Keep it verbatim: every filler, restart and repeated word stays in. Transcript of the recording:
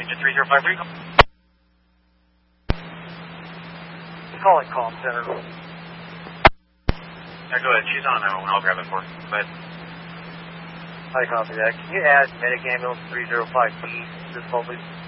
Engine three zero five three. Calling comm center. Yeah, go ahead. She's on nine one one. I'll grab it for her. Go ahead. I copy that. Can you add medic ambulance three zero five B to this call, please?